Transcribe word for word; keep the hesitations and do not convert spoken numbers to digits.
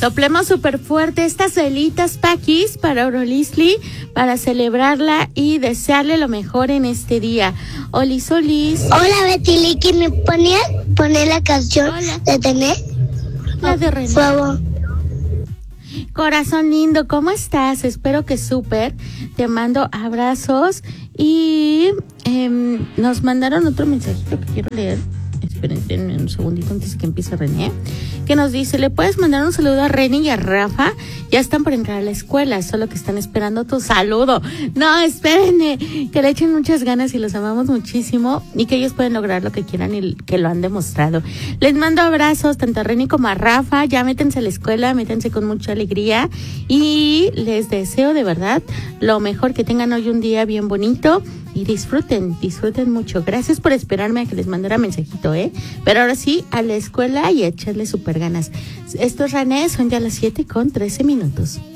Soplemos súper fuerte estas velitas Paquis para Orolisli, para celebrarla y desearle lo mejor en este día. Olis, Olis. Hola, Betiliki, ¿me ponías poner la canción Hola. de Tené? La de René. Por favor. Corazón lindo, ¿cómo estás? Espero que súper. Te mando abrazos y eh, nos mandaron otro mensajito que quiero leer. Espérenme un segundito antes de que empiece René, que nos dice, ¿le puedes mandar un saludo a Reni y a Rafa? Ya están por entrar a la escuela, solo que están esperando tu saludo. No, espérenme, que le echen muchas ganas y los amamos muchísimo y que ellos pueden lograr lo que quieran y que lo han demostrado. Les mando abrazos tanto a Reni como a Rafa, ya métense a la escuela, métense con mucha alegría y les deseo de verdad lo mejor, que tengan hoy un día bien bonito. Y disfruten, disfruten mucho. Gracias por esperarme a que les mandara mensajito, ¿eh? Pero ahora sí, a la escuela y a echarle súper ganas. Esto es René, son ya las siete con trece minutos.